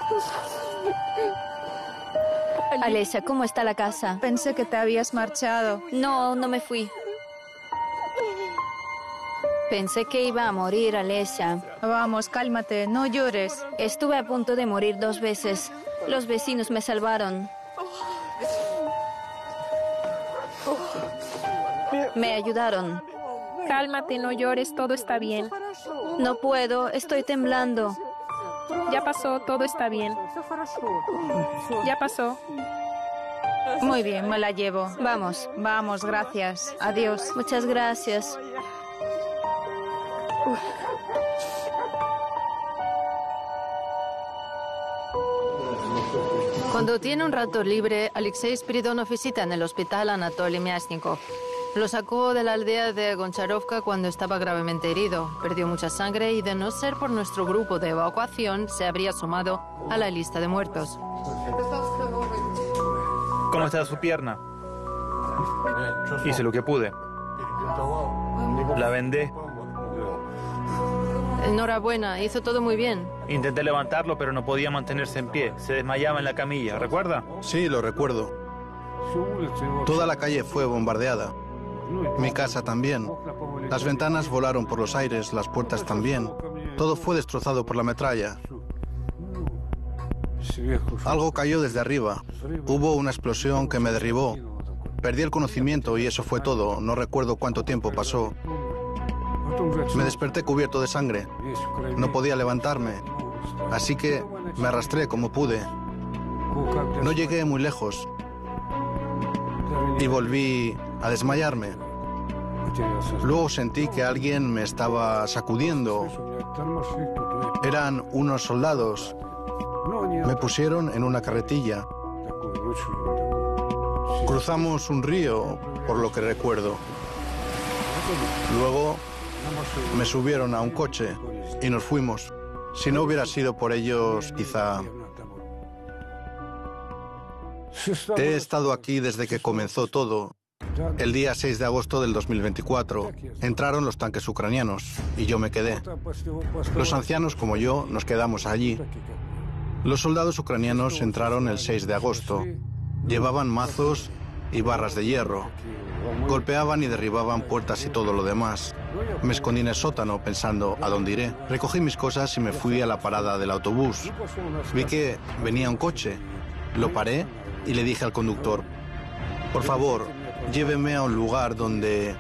Alesia, ¿cómo está la casa? Pensé que te habías marchado. No, no me fui. Pensé que iba a morir, Alesia. Vamos, cálmate, no llores. Estuve a punto de morir 2 veces. Los vecinos me salvaron. Me ayudaron. Cálmate, no llores, todo está bien. No puedo, estoy temblando. Ya pasó, todo está bien. Ya pasó. Muy bien, me la llevo. Vamos. Vamos, gracias. Adiós. Muchas gracias. Cuando tiene un rato libre, Alexei Spiridonov visita en el hospital a Anatoly Myasnikov. Lo sacó de la aldea de Goncharovka cuando estaba gravemente herido. Perdió mucha sangre y, de no ser por nuestro grupo de evacuación, se habría sumado a la lista de muertos. ¿Cómo está su pierna? Hice lo que pude. La vendé. Enhorabuena, hizo todo muy bien. Intenté levantarlo, pero no podía mantenerse en pie. Se desmayaba en la camilla, ¿recuerda? Sí, lo recuerdo. Toda la calle fue bombardeada. Mi casa también. Las ventanas volaron por los aires, las puertas también. Todo fue destrozado por la metralla. Algo cayó desde arriba. Hubo una explosión que me derribó. Perdí el conocimiento y eso fue todo. No recuerdo cuánto tiempo pasó. Me desperté cubierto de sangre. No podía levantarme. Así que me arrastré como pude. No llegué muy lejos. Y volví a desmayarme. Luego sentí que alguien me estaba sacudiendo. Eran unos soldados. Me pusieron en una carretilla. Cruzamos un río, por lo que recuerdo. Luego me subieron a un coche y nos fuimos. Si no hubiera sido por ellos, quizá... He estado aquí desde que comenzó todo. El día 6 de agosto del 2024 entraron los tanques ucranianos y yo me quedé. Los ancianos como yo nos quedamos allí. Los soldados ucranianos entraron el 6 de agosto. Llevaban mazos y barras de hierro. Golpeaban y derribaban puertas y todo lo demás. Me escondí en el sótano pensando ¿a dónde iré? Recogí mis cosas y me fui a la parada del autobús. Vi que venía un coche. Lo paré y le dije al conductor, por favor, lléveme a un lugar donde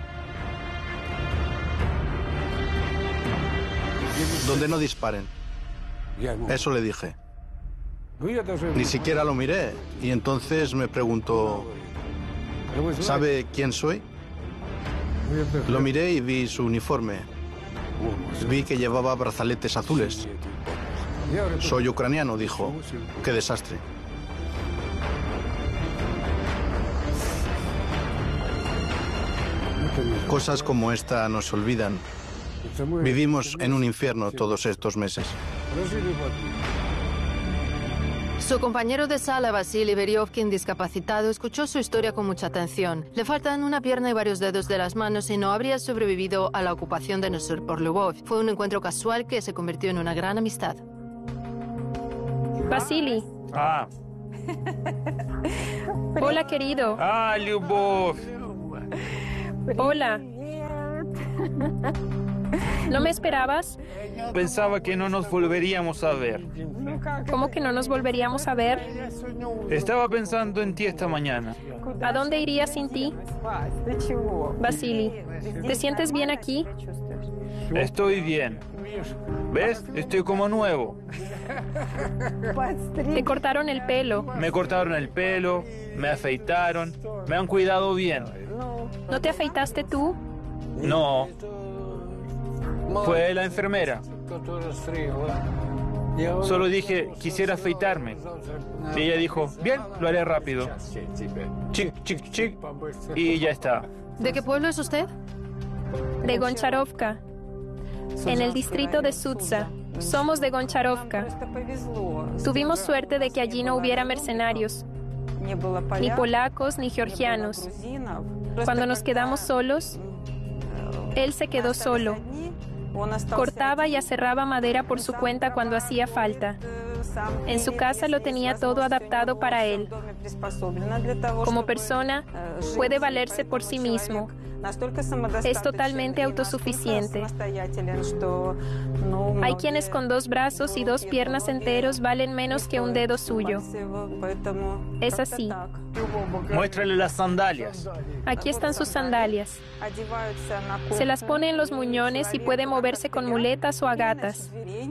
no disparen. Eso le dije. Ni siquiera lo miré y entonces me preguntó, ¿sabe quién soy? Lo miré y vi su uniforme. Vi que llevaba brazaletes azules. Soy ucraniano, dijo. ¡Qué desastre! Cosas como esta nos olvidan. Vivimos en un infierno todos estos meses. Su compañero de sala, Vasily Beriovkin, discapacitado, escuchó su historia con mucha atención. Le faltan una pierna y varios dedos de las manos y no habría sobrevivido a la ocupación de Nosur por Lvov. Fue un encuentro casual que se convirtió en una gran amistad. Vasily. Ah. Hola, querido. Ah, Lyubov. Hola. ¿No me esperabas? Pensaba que no nos volveríamos a ver. ¿Cómo que no nos volveríamos a ver? Estaba pensando en ti esta mañana. ¿A dónde iría sin ti? Vasily, ¿te sientes bien aquí? Estoy bien. ¿Ves? Estoy como nuevo. Te cortaron el pelo. Me cortaron el pelo, me afeitaron, me han cuidado bien. ¿No te afeitaste tú? No. Fue la enfermera. Solo dije, quisiera afeitarme. Y ella dijo, bien, lo haré rápido. Chic, chic, chic. Y ya está. ¿De qué pueblo es usted? De Goncharovka, en el distrito de Sudza. Somos de Goncharovka. Tuvimos suerte de que allí no hubiera mercenarios, ni polacos ni georgianos. Cuando nos quedamos solos, él se quedó solo. Cortaba y aserraba madera por su cuenta cuando hacía falta. En su casa lo tenía todo adaptado para él. Como persona, puede valerse por sí mismo. Es totalmente autosuficiente. Hay quienes con 2 brazos y 2 piernas enteros valen menos que un dedo suyo. Es así. Muéstrale las sandalias. Aquí están sus sandalias. Se las pone en los muñones y puede moverse con muletas o a gatas.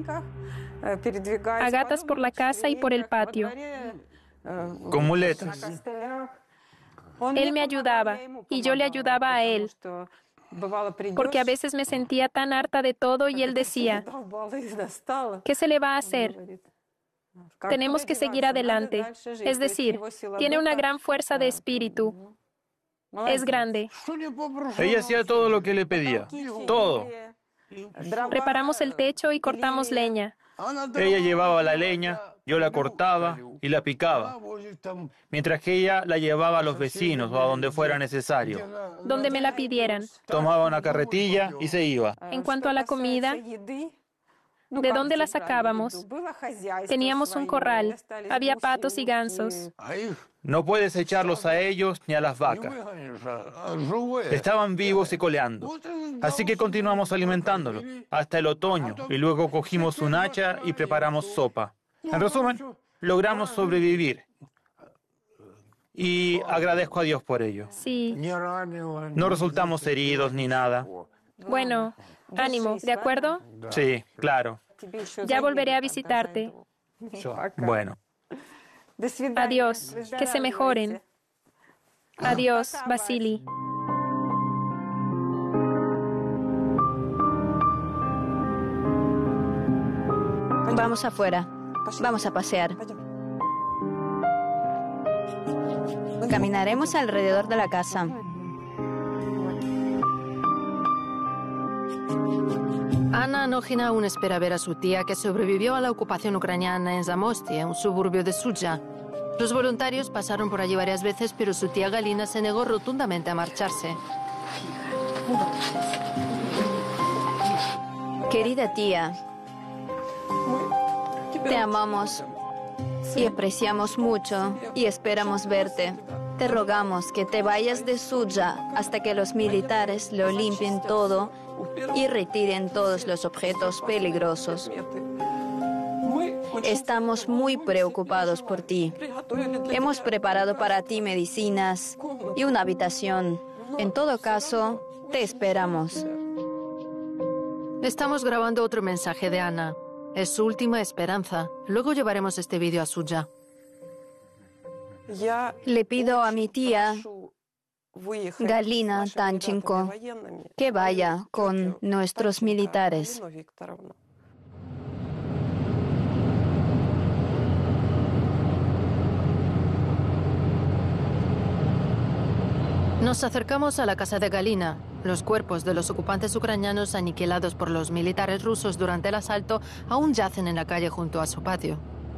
A gatas por la casa y por el patio. Con muletas. Él me ayudaba y yo le ayudaba a él, porque a veces me sentía tan harta de todo y él decía, ¿qué se le va a hacer? Tenemos que seguir adelante. Es decir, tiene una gran fuerza de espíritu. Es grande. Ella hacía todo lo que le pedía. Todo. Reparamos el techo y cortamos leña. Ella llevaba la leña, yo la cortaba y la picaba, mientras que ella la llevaba a los vecinos o a donde fuera necesario. Donde me la pidieran. Tomaba una carretilla y se iba. En cuanto a la comida, ¿de dónde la sacábamos? Teníamos un corral. Había patos y gansos. No puedes echarlos a ellos ni a las vacas. Estaban vivos y coleando. Así que continuamos alimentándolos hasta el otoño y luego cogimos un hacha y preparamos sopa. En resumen, logramos sobrevivir. Y agradezco a Dios por ello. Sí. No resultamos heridos ni nada. Bueno, ánimo, ¿de acuerdo? Sí, claro. Ya volveré a visitarte. Bueno. Adiós, que se mejoren. Adiós, Vasily. Vamos afuera. Vamos a pasear. Caminaremos alrededor de la casa. Anna Anógina aún espera ver a su tía que sobrevivió a la ocupación ucraniana en Zamosti, un suburbio de Sudzha. Los voluntarios pasaron por allí varias veces, pero su tía Galina se negó rotundamente a marcharse. Querida tía, te amamos y apreciamos mucho y esperamos verte. Te rogamos que te vayas de Sudzha hasta que los militares lo limpien todo y retiren todos los objetos peligrosos. Estamos muy preocupados por ti. Hemos preparado para ti medicinas y una habitación. En todo caso, te esperamos. Estamos grabando otro mensaje de Anna. Es su última esperanza. Luego llevaremos este vídeo a Sudzha. Le pido a mi tía Galina Tanchenko que vaya con nuestros militares. Nos acercamos a la casa de Galina. Los cuerpos de los ocupantes ucranianos aniquilados por los militares rusos durante el asalto aún yacen en la calle junto a su patio.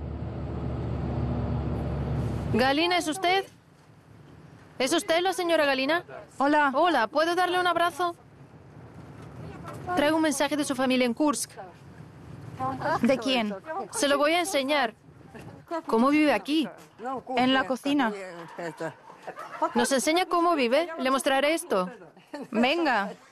¿Galina, es usted? ¿Es usted la señora Galina? Hola. Hola, ¿puedo darle un abrazo? Traigo un mensaje de su familia en Kursk. ¿De quién? Se lo voy a enseñar. ¿Cómo vive aquí? En la cocina. ¿Nos enseña cómo vive? Le mostraré esto. Venga.